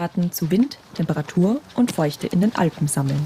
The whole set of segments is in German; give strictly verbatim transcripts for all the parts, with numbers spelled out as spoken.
Daten zu Wind, Temperatur und Feuchte in den Alpen sammeln.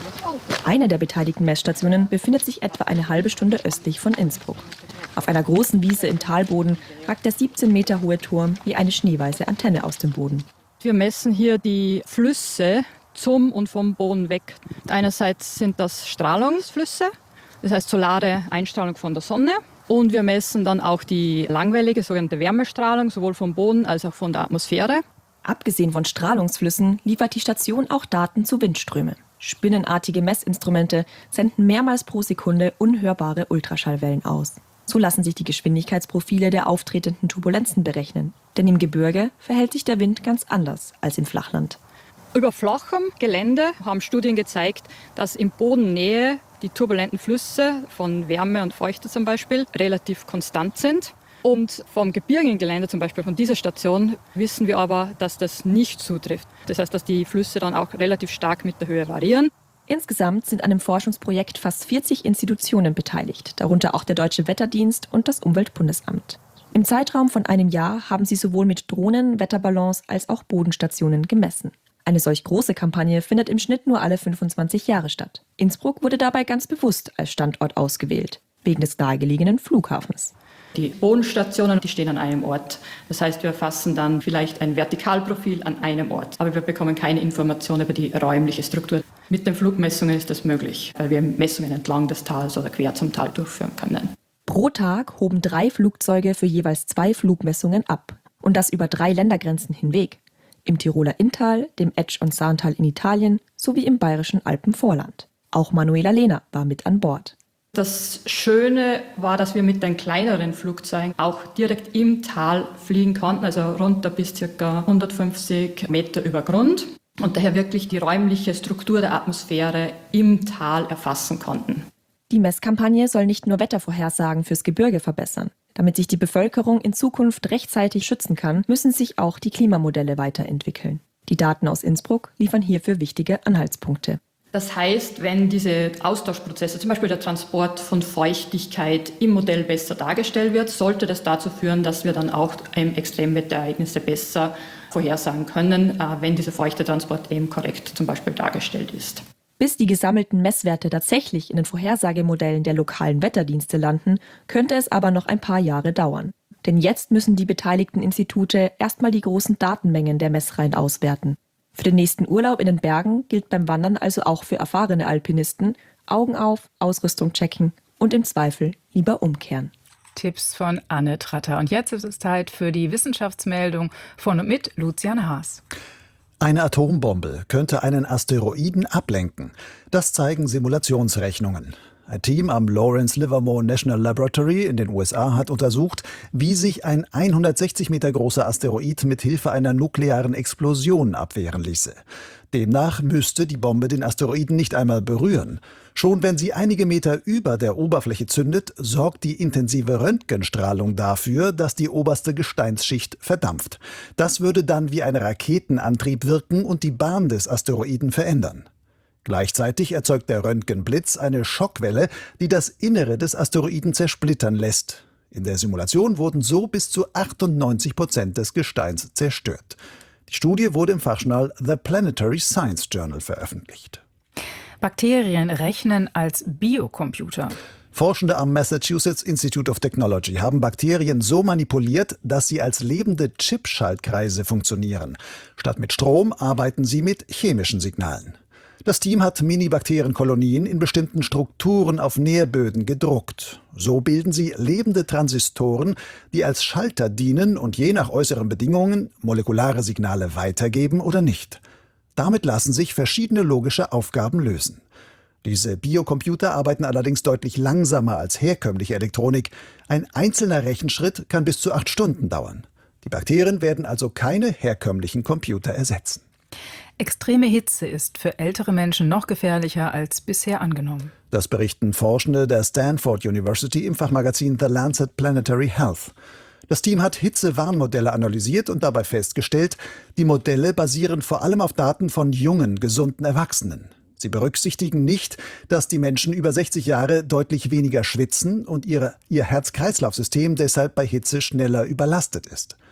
Eine der beteiligten Messstationen befindet sich etwa eine halbe Stunde östlich von Innsbruck. Auf einer großen Wiese im Talboden ragt der siebzehn Meter hohe Turm wie eine schneeweiße Antenne aus dem Boden. Wir messen hier die Flüsse zum und vom Boden weg. Einerseits sind das Strahlungsflüsse, das heißt solare Einstrahlung von der Sonne. Und wir messen dann auch die langwellige, sogenannte Wärmestrahlung, sowohl vom Boden als auch von der Atmosphäre. Abgesehen von Strahlungsflüssen liefert die Station auch Daten zu Windströmen. Spinnenartige Messinstrumente senden mehrmals pro Sekunde unhörbare Ultraschallwellen aus. So lassen sich die Geschwindigkeitsprofile der auftretenden Turbulenzen berechnen. Denn im Gebirge verhält sich der Wind ganz anders als im Flachland. Über flachem Gelände haben Studien gezeigt, dass in Bodennähe die turbulenten Flüsse von Wärme und Feuchte zum Beispiel relativ konstant sind. Und vom gebirgigen Gelände, zum Beispiel von dieser Station, wissen wir aber, dass das nicht zutrifft. Das heißt, dass die Flüsse dann auch relativ stark mit der Höhe variieren. Insgesamt sind an dem Forschungsprojekt fast vierzig Institutionen beteiligt, darunter auch der Deutsche Wetterdienst und das Umweltbundesamt. Im Zeitraum von einem Jahr haben sie sowohl mit Drohnen, Wetterballons als auch Bodenstationen gemessen. Eine solch große Kampagne findet im Schnitt nur alle fünfundzwanzig Jahre statt. Innsbruck wurde dabei ganz bewusst als Standort ausgewählt, wegen des nahegelegenen Flughafens. Die Bodenstationen, die stehen an einem Ort. Das heißt, wir erfassen dann vielleicht ein Vertikalprofil an einem Ort. Aber wir bekommen keine Informationen über die räumliche Struktur. Mit den Flugmessungen ist das möglich, weil wir Messungen entlang des Tals oder quer zum Tal durchführen können. Pro Tag hoben drei Flugzeuge für jeweils zwei Flugmessungen ab. Und das über drei Ländergrenzen hinweg. Im Tiroler Inntal, dem Etsch- und Saantal in Italien sowie im bayerischen Alpenvorland. Auch Manuela Lehner war mit an Bord. Das Schöne war, dass wir mit den kleineren Flugzeugen auch direkt im Tal fliegen konnten, also runter bis ca. hundertfünfzig Meter über Grund und daher wirklich die räumliche Struktur der Atmosphäre im Tal erfassen konnten. Die Messkampagne soll nicht nur Wettervorhersagen fürs Gebirge verbessern. Damit sich die Bevölkerung in Zukunft rechtzeitig schützen kann, müssen sich auch die Klimamodelle weiterentwickeln. Die Daten aus Innsbruck liefern hierfür wichtige Anhaltspunkte. Das heißt, wenn diese Austauschprozesse, zum Beispiel der Transport von Feuchtigkeit im Modell besser dargestellt wird, sollte das dazu führen, dass wir dann auch Extremwetterereignisse besser vorhersagen können, wenn dieser Feuchtetransport eben korrekt zum Beispiel dargestellt ist. Bis die gesammelten Messwerte tatsächlich in den Vorhersagemodellen der lokalen Wetterdienste landen, könnte es aber noch ein paar Jahre dauern. Denn jetzt müssen die beteiligten Institute erstmal die großen Datenmengen der Messreihen auswerten. Für den nächsten Urlaub in den Bergen gilt beim Wandern also auch für erfahrene Alpinisten: Augen auf, Ausrüstung checken und im Zweifel lieber umkehren. Tipps von Anne Tratter. Und jetzt ist es Zeit für die Wissenschaftsmeldung von und mit Lucian Haas. Eine Atombombe könnte einen Asteroiden ablenken. Das zeigen Simulationsrechnungen. Ein Team am Lawrence Livermore National Laboratory in den U S A hat untersucht, wie sich ein hundertsechzig Meter großer Asteroid mit Hilfe einer nuklearen Explosion abwehren ließe. Demnach müsste die Bombe den Asteroiden nicht einmal berühren. Schon wenn sie einige Meter über der Oberfläche zündet, sorgt die intensive Röntgenstrahlung dafür, dass die oberste Gesteinsschicht verdampft. Das würde dann wie ein Raketenantrieb wirken und die Bahn des Asteroiden verändern. Gleichzeitig erzeugt der Röntgenblitz eine Schockwelle, die das Innere des Asteroiden zersplittern lässt. In der Simulation wurden so bis zu achtundneunzig Prozent des Gesteins zerstört. Die Studie wurde im Fachjournal The Planetary Science Journal veröffentlicht. Bakterien rechnen als Biocomputer. Forschende am Massachusetts Institute of Technology haben Bakterien so manipuliert, dass sie als lebende Chip-Schaltkreise funktionieren. Statt mit Strom arbeiten sie mit chemischen Signalen. Das Team hat Mini-Bakterienkolonien in bestimmten Strukturen auf Nährböden gedruckt. So bilden sie lebende Transistoren, die als Schalter dienen und je nach äußeren Bedingungen molekulare Signale weitergeben oder nicht. Damit lassen sich verschiedene logische Aufgaben lösen. Diese Biocomputer arbeiten allerdings deutlich langsamer als herkömmliche Elektronik. Ein einzelner Rechenschritt kann bis zu acht Stunden dauern. Die Bakterien werden also keine herkömmlichen Computer ersetzen. Extreme Hitze ist für ältere Menschen noch gefährlicher als bisher angenommen. Das berichten Forschende der Stanford University im Fachmagazin The Lancet Planetary Health. Das Team hat Hitzewarnmodelle analysiert und dabei festgestellt, die Modelle basieren vor allem auf Daten von jungen, gesunden Erwachsenen. Sie berücksichtigen nicht, dass die Menschen über sechzig Jahre deutlich weniger schwitzen und ihre, ihr Herz-Kreislauf-System deshalb bei Hitze schneller überlastet ist.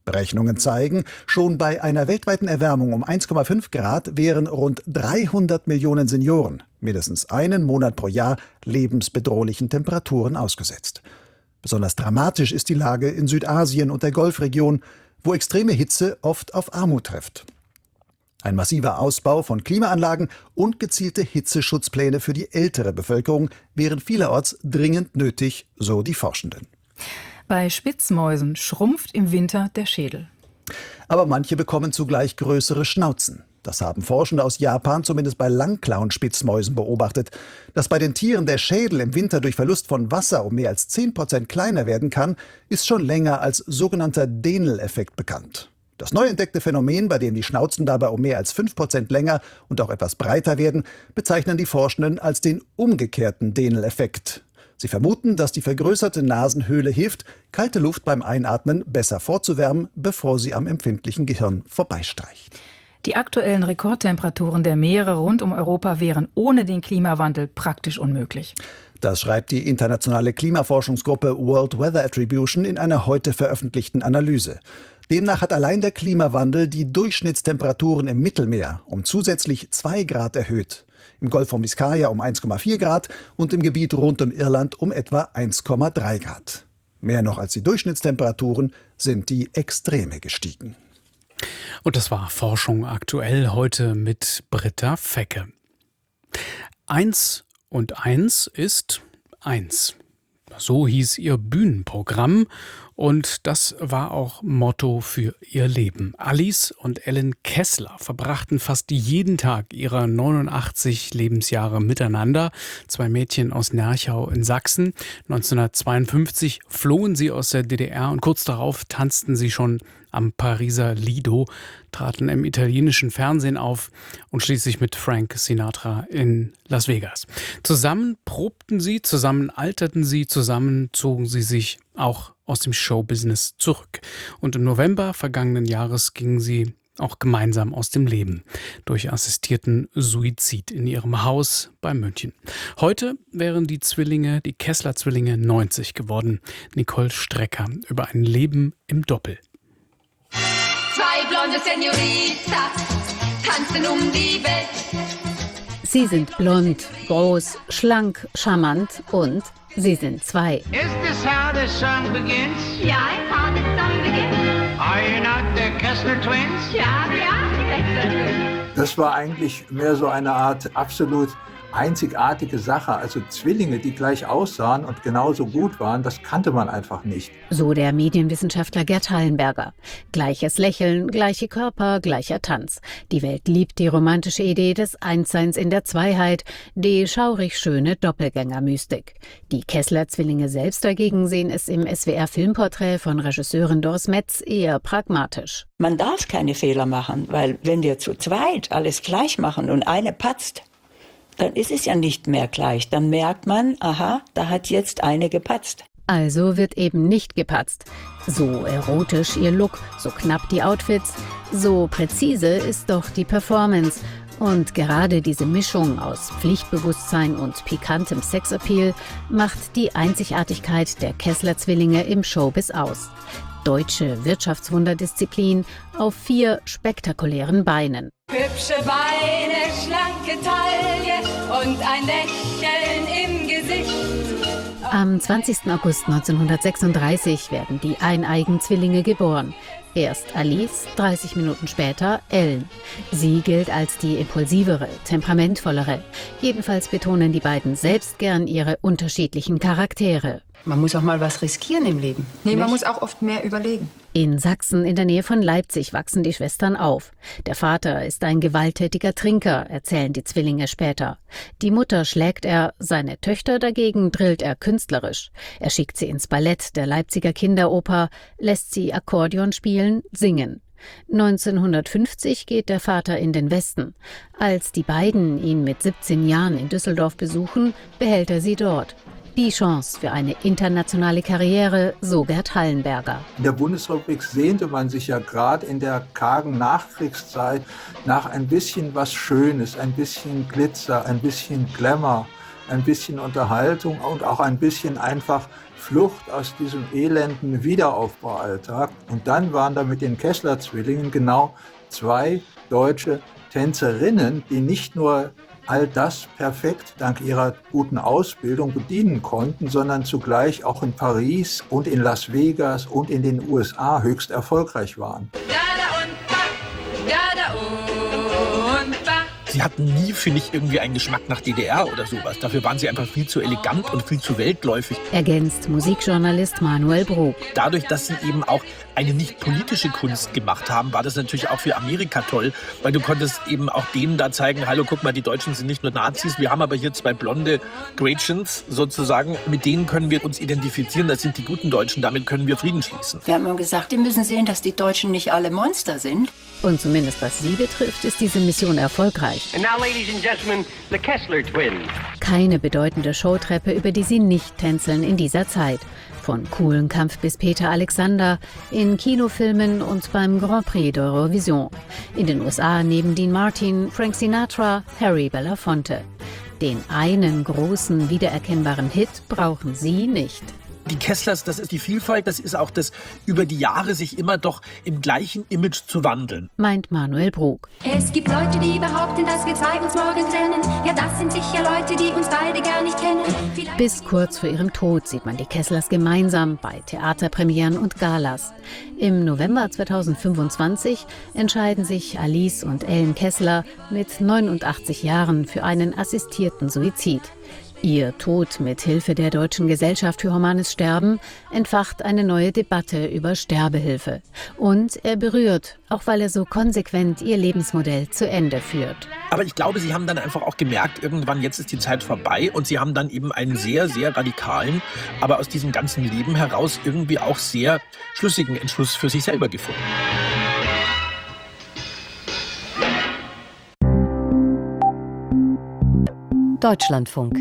Berechnungen zeigen, schon bei einer weltweiten Erwärmung um eins Komma fünf Grad wären rund dreihundert Millionen Senioren mindestens einen Monat pro Jahr lebensbedrohlichen Temperaturen ausgesetzt. Besonders dramatisch ist die Lage in Südasien und der Golfregion, wo extreme Hitze oft auf Armut trifft. Ein massiver Ausbau von Klimaanlagen und gezielte Hitzeschutzpläne für die ältere Bevölkerung wären vielerorts dringend nötig, so die Forschenden. Bei Spitzmäusen schrumpft im Winter der Schädel. Aber manche bekommen zugleich größere Schnauzen. Das haben Forschende aus Japan zumindest bei Langklauenspitzmäusen beobachtet. Dass bei den Tieren der Schädel im Winter durch Verlust von Wasser um mehr als zehn Prozent kleiner werden kann, ist schon länger als sogenannter Denel-Effekt bekannt. Das neu entdeckte Phänomen, bei dem die Schnauzen dabei um mehr als fünf Prozent länger und auch etwas breiter werden, bezeichnen die Forschenden als den umgekehrten Denel-Effekt. Sie vermuten, dass die vergrößerte Nasenhöhle hilft, kalte Luft beim Einatmen besser vorzuwärmen, bevor sie am empfindlichen Gehirn vorbeistreicht. Die aktuellen Rekordtemperaturen der Meere rund um Europa wären ohne den Klimawandel praktisch unmöglich. Das schreibt die internationale Klimaforschungsgruppe World Weather Attribution in einer heute veröffentlichten Analyse. Demnach hat allein der Klimawandel die Durchschnittstemperaturen im Mittelmeer um zusätzlich zwei Grad erhöht. Im Golf von Biskaya um eins Komma vier Grad und im Gebiet rund um Irland um etwa eins Komma drei Grad. Mehr noch als die Durchschnittstemperaturen sind die Extreme gestiegen. Und das war Forschung aktuell heute mit Britta Fecke. Eins und eins ist eins. So hieß ihr Bühnenprogramm und das war auch Motto für ihr Leben. Alice und Ellen Kessler verbrachten fast jeden Tag ihrer neunundachtzig Lebensjahre miteinander. Zwei Mädchen aus Nerchau in Sachsen. neunzehnhundertzweiundfünfzig flohen sie aus der D D R und kurz darauf tanzten sie schon am Pariser Lido, traten im italienischen Fernsehen auf und schließlich mit Frank Sinatra in Las Vegas. Zusammen probten sie, zusammen alterten sie, zusammen zogen sie sich auch aus dem Showbusiness zurück. Und im November vergangenen Jahres gingen sie auch gemeinsam aus dem Leben durch assistierten Suizid in ihrem Haus bei München. Heute wären die Zwillinge, die Kessler-Zwillinge, neunzig geworden. Nicole Strecker über ein Leben im Doppel. Zwei blonde Senoritas tanzen um die Welt. Sie sind blond, groß, schlank, charmant und sie sind zwei. Is this how the song begins? Ja, how the song begins. Are you not the Kessler Twins? Ja, wir are the Kessler Twins. Das war eigentlich mehr so eine Art absolut einzigartige Sache. Also Zwillinge, die gleich aussahen und genauso gut waren, das kannte man einfach nicht. So der Medienwissenschaftler Gerd Hallenberger. Gleiches Lächeln, gleiche Körper, gleicher Tanz. Die Welt liebt die romantische Idee des Einsseins in der Zweiheit, die schaurig schöne Doppelgängermystik. Die Kessler-Zwillinge selbst dagegen sehen es im S W R-Filmporträt von Regisseurin Doris Metz eher pragmatisch. Man darf keine Fehler machen, weil wenn wir zu zweit alles gleich machen und eine patzt, dann ist es ja nicht mehr gleich. Dann merkt man, aha, da hat jetzt eine gepatzt. Also wird eben nicht gepatzt. So erotisch ihr Look, so knapp die Outfits, so präzise ist doch die Performance. Und gerade diese Mischung aus Pflichtbewusstsein und pikantem Sexappeal macht die Einzigartigkeit der Kessler-Zwillinge im Showbiz aus. Deutsche Wirtschaftswunderdisziplin auf vier spektakulären Beinen. Hübsche Beine, schlanke Taille und ein Lächeln im Gesicht. Am zwanzigsten August neunzehnhundertsechsunddreißig werden die eineigen Zwillinge geboren. Erst Alice, dreißig Minuten später Ellen. Sie gilt als die impulsivere, temperamentvollere. Jedenfalls betonen die beiden selbst gern ihre unterschiedlichen Charaktere. Man muss auch mal was riskieren im Leben. Nee, nicht? Man muss auch oft mehr überlegen. In Sachsen in der Nähe von Leipzig wachsen die Schwestern auf. Der Vater ist ein gewalttätiger Trinker, erzählen die Zwillinge später. Die Mutter schlägt er, seine Töchter dagegen drillt er künstlerisch. Er schickt sie ins Ballett der Leipziger Kinderoper, lässt sie Akkordeon spielen, singen. neunzehnhundertfünfzig geht der Vater in den Westen. Als die beiden ihn mit siebzehn Jahren in Düsseldorf besuchen, behält er sie dort. Die Chance für eine internationale Karriere, so Gerd Hallenberger. In der Bundesrepublik sehnte man sich ja gerade in der kargen Nachkriegszeit nach ein bisschen was Schönes, ein bisschen Glitzer, ein bisschen Glamour. ein bisschen Unterhaltung und auch ein bisschen einfach Flucht aus diesem elenden Wiederaufbaualltag. Und dann waren da mit den Kessler-Zwillingen genau zwei deutsche Tänzerinnen, die nicht nur all das perfekt dank ihrer guten Ausbildung bedienen konnten, sondern zugleich auch in Paris und in Las Vegas und in den U S A höchst erfolgreich waren. Sie hatten nie, finde ich, irgendwie einen Geschmack nach D D R oder sowas. Dafür waren sie einfach viel zu elegant und viel zu weltläufig. Ergänzt Musikjournalist Manuel Brug. Dadurch, dass sie eben auch eine nicht politische Kunst gemacht haben, war das natürlich auch für Amerika toll, weil du konntest eben auch denen da zeigen, hallo, guck mal, die Deutschen sind nicht nur Nazis, wir haben aber hier zwei blonde Gretchens sozusagen, mit denen können wir uns identifizieren, das sind die guten Deutschen, damit können wir Frieden schließen. Wir haben gesagt, die müssen sehen, dass die Deutschen nicht alle Monster sind. Und zumindest was sie betrifft, ist diese Mission erfolgreich. And now, ladies and gentlemen, the Kessler Twins. Keine bedeutende Showtreppe, über die sie nicht tänzeln in dieser Zeit. Von Coolen Kampf bis Peter Alexander, in Kinofilmen und beim Grand Prix d'Eurovision. In den U S A neben Dean Martin, Frank Sinatra, Harry Belafonte. Den einen großen, wiedererkennbaren Hit brauchen sie nicht. Die Kesslers, das ist die Vielfalt, das ist auch das über die Jahre sich immer doch im gleichen Image zu wandeln. Meint Manuel Brug. Es gibt Leute, die behaupten, dass wir zwei uns morgen trennen. Ja, das sind sicher Leute, die uns beide gar nicht kennen. Vielleicht Bis kurz vor ihrem Tod sieht man die Kesslers gemeinsam bei Theaterpremieren und Galas. Im November zweitausendfünfundzwanzig entscheiden sich Alice und Ellen Kessler mit neunundachtzig Jahren für einen assistierten Suizid. Ihr Tod mit Hilfe der Deutschen Gesellschaft für Humanes Sterben entfacht eine neue Debatte über Sterbehilfe. Und er berührt, auch weil er so konsequent ihr Lebensmodell zu Ende führt. Aber ich glaube, sie haben dann einfach auch gemerkt, irgendwann jetzt ist die Zeit vorbei und sie haben dann eben einen sehr, sehr radikalen, aber aus diesem ganzen Leben heraus irgendwie auch sehr schlüssigen Entschluss für sich selber gefunden. Deutschlandfunk.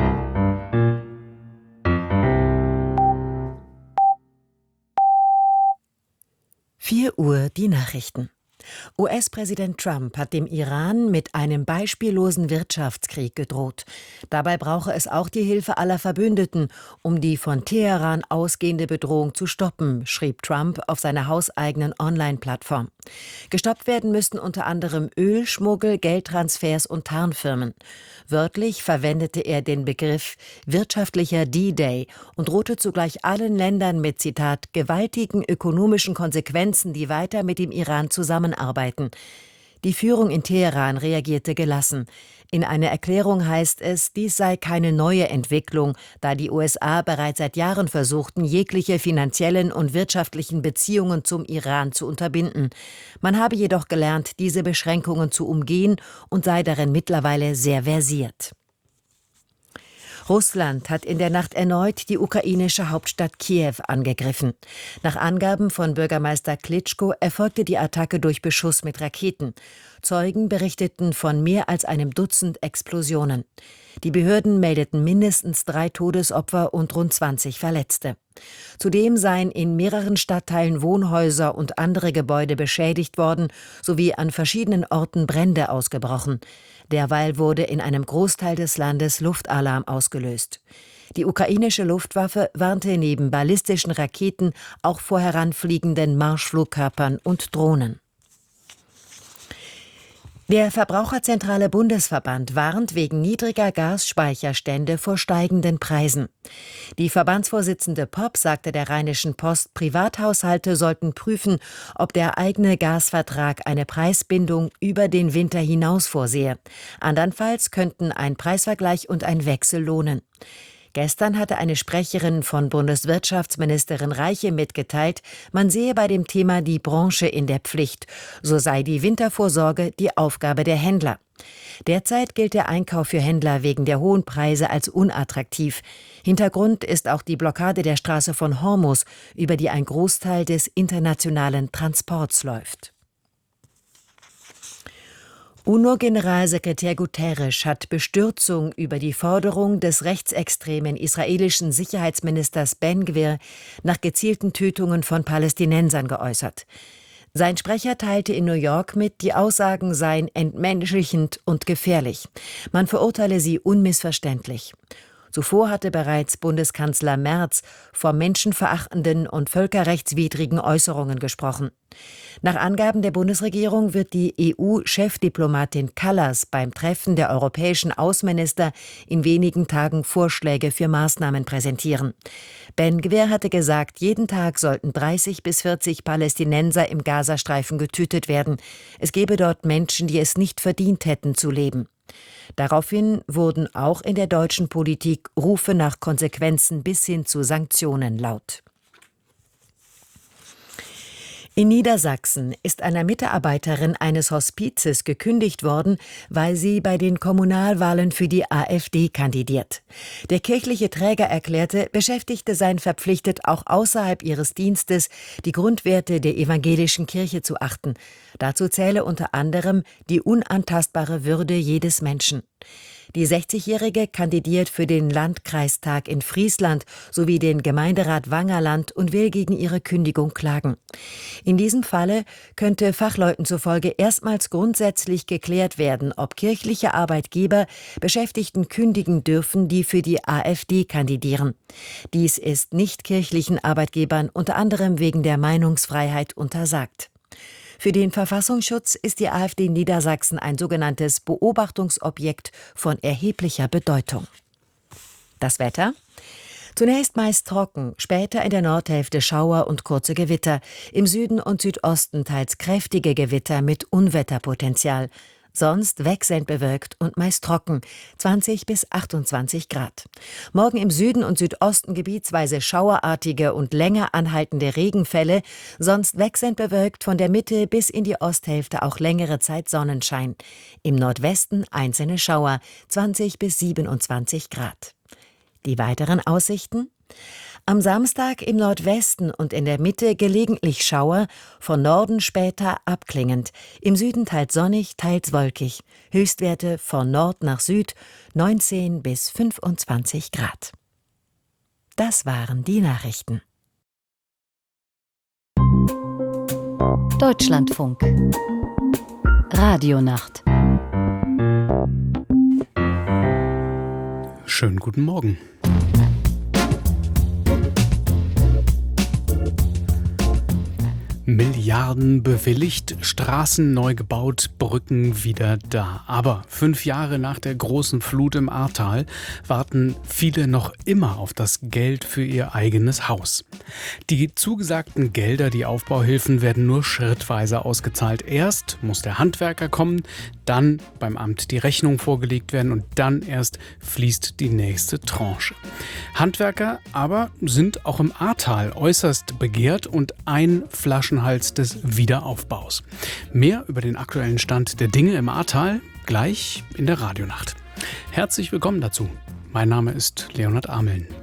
vier Uhr die Nachrichten. U S-Präsident Trump hat dem Iran mit einem beispiellosen Wirtschaftskrieg gedroht. Dabei brauche es auch die Hilfe aller Verbündeten, um die von Teheran ausgehende Bedrohung zu stoppen, schrieb Trump auf seiner hauseigenen Online-Plattform. Gestoppt werden müssten unter anderem Ölschmuggel, Geldtransfers und Tarnfirmen. Wörtlich verwendete er den Begriff wirtschaftlicher D-Day und drohte zugleich allen Ländern mit, Zitat, gewaltigen ökonomischen Konsequenzen, die weiter mit dem Iran zusammenarbeiten. Die Führung in Teheran reagierte gelassen. In einer Erklärung heißt es, dies sei keine neue Entwicklung, da die U S A bereits seit Jahren versuchten, jegliche finanziellen und wirtschaftlichen Beziehungen zum Iran zu unterbinden. Man habe jedoch gelernt, diese Beschränkungen zu umgehen und sei darin mittlerweile sehr versiert. Russland hat in der Nacht erneut die ukrainische Hauptstadt Kiew angegriffen. Nach Angaben von Bürgermeister Klitschko erfolgte die Attacke durch Beschuss mit Raketen. Zeugen berichteten von mehr als einem Dutzend Explosionen. Die Behörden meldeten mindestens drei Todesopfer und rund zwanzig Verletzte. Zudem seien in mehreren Stadtteilen Wohnhäuser und andere Gebäude beschädigt worden, sowie an verschiedenen Orten Brände ausgebrochen. Derweil wurde in einem Großteil des Landes Luftalarm ausgelöst. Die ukrainische Luftwaffe warnte neben ballistischen Raketen auch vor heranfliegenden Marschflugkörpern und Drohnen. Der Verbraucherzentrale Bundesverband warnt wegen niedriger Gasspeicherstände vor steigenden Preisen. Die Verbandsvorsitzende Popp sagte der Rheinischen Post, Privathaushalte sollten prüfen, ob der eigene Gasvertrag eine Preisbindung über den Winter hinaus vorsehe. Andernfalls könnten ein Preisvergleich und ein Wechsel lohnen. Gestern hatte eine Sprecherin von Bundeswirtschaftsministerin Reiche mitgeteilt, man sehe bei dem Thema die Branche in der Pflicht. So sei die Wintervorsorge die Aufgabe der Händler. Derzeit gilt der Einkauf für Händler wegen der hohen Preise als unattraktiv. Hintergrund ist auch die Blockade der Straße von Hormuz, über die ein Großteil des internationalen Transports läuft. UNO-Generalsekretär Guterres hat Bestürzung über die Forderung des rechtsextremen israelischen Sicherheitsministers Ben Gvir nach gezielten Tötungen von Palästinensern geäußert. Sein Sprecher teilte in New York mit, die Aussagen seien entmenschlichend und gefährlich. Man verurteile sie unmissverständlich. Zuvor hatte bereits Bundeskanzler Merz vor menschenverachtenden und völkerrechtswidrigen Äußerungen gesprochen. Nach Angaben der Bundesregierung wird die E U-Chefdiplomatin Kallas beim Treffen der europäischen Außenminister in wenigen Tagen Vorschläge für Maßnahmen präsentieren. Ben-Gvir hatte gesagt, jeden Tag sollten dreißig bis vierzig Palästinenser im Gazastreifen getötet werden. Es gebe dort Menschen, die es nicht verdient hätten zu leben. Daraufhin wurden auch in der deutschen Politik Rufe nach Konsequenzen bis hin zu Sanktionen laut. In Niedersachsen ist einer Mitarbeiterin eines Hospizes gekündigt worden, weil sie bei den Kommunalwahlen für die AfD kandidiert. Der kirchliche Träger erklärte, Beschäftigte seien verpflichtet, auch außerhalb ihres Dienstes die Grundwerte der evangelischen Kirche zu achten. Dazu zähle unter anderem die unantastbare Würde jedes Menschen. Die sechzigjährige kandidiert für den Landkreistag in Friesland sowie den Gemeinderat Wangerland und will gegen ihre Kündigung klagen. In diesem Falle könnte Fachleuten zufolge erstmals grundsätzlich geklärt werden, ob kirchliche Arbeitgeber Beschäftigten kündigen dürfen, die für die AfD kandidieren. Dies ist nicht-kirchlichen Arbeitgebern unter anderem wegen der Meinungsfreiheit untersagt. Für den Verfassungsschutz ist die AfD in Niedersachsen ein sogenanntes Beobachtungsobjekt von erheblicher Bedeutung. Das Wetter? Zunächst meist trocken, später in der Nordhälfte Schauer und kurze Gewitter, im Süden und Südosten teils kräftige Gewitter mit Unwetterpotenzial. Sonst wechselnd bewölkt und meist trocken, zwanzig bis achtundzwanzig Grad. Morgen im Süden und Südosten gebietsweise schauerartige und länger anhaltende Regenfälle, sonst wechselnd bewölkt, von der Mitte bis in die Osthälfte auch längere Zeit Sonnenschein. Im Nordwesten einzelne Schauer, zwanzig bis siebenundzwanzig Grad. Die weiteren Aussichten? Am Samstag im Nordwesten und in der Mitte gelegentlich Schauer, von Norden später abklingend. Im Süden teils sonnig, teils wolkig. Höchstwerte von Nord nach Süd neunzehn bis fünfundzwanzig Grad. Das waren die Nachrichten. Deutschlandfunk. Radionacht. Schönen guten Morgen. Milliarden bewilligt, Straßen neu gebaut, Brücken wieder da. Aber fünf Jahre nach der großen Flut im Ahrtal warten viele noch immer auf das Geld für ihr eigenes Haus. Die zugesagten Gelder, die Aufbauhilfen, werden nur schrittweise ausgezahlt. Erst muss der Handwerker kommen, dann beim Amt die Rechnung vorgelegt werden und dann erst fließt die nächste Tranche. Handwerker aber sind auch im Ahrtal äußerst begehrt und ein Flaschenhals des Wiederaufbaus. Mehr über den aktuellen Stand der Dinge im Ahrtal gleich in der Radionacht. Herzlich willkommen dazu. Mein Name ist Leonhard Ameln.